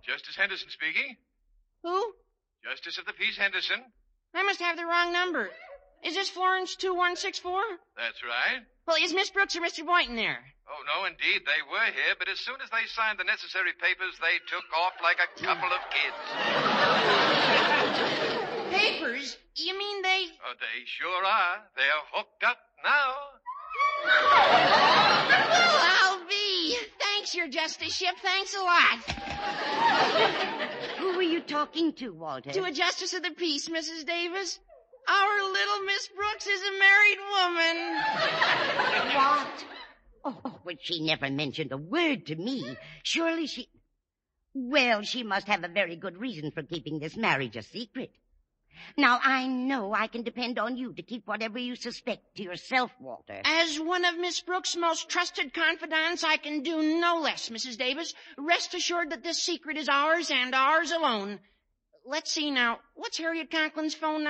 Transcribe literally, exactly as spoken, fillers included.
Justice Henderson speaking. Who? Justice of the Peace Henderson. I must have the wrong number. Is this Florence two one six four? That's right. Well, is Miss Brooks or Mister Boynton there? Oh, no, indeed, they were here, but as soon as they signed the necessary papers, they took off like a couple of kids. Papers? You mean they... Oh, they sure are. They're hooked up now. Well, I'll be. Thanks, Your Justiceship. Thanks a lot. Who were you talking to, Walter? To a Justice of the Peace, Missus Davis. Our little Miss Brooks is a married woman. What? Oh, oh, but she never mentioned a word to me. Surely she... Well, she must have a very good reason for keeping this marriage a secret. Now, I know I can depend on you to keep whatever you suspect to yourself, Walter. As one of Miss Brooks' most trusted confidants, I can do no less, Missus Davis. Rest assured that this secret is ours and ours alone. Let's see now. What's Harriet Conklin's phone number?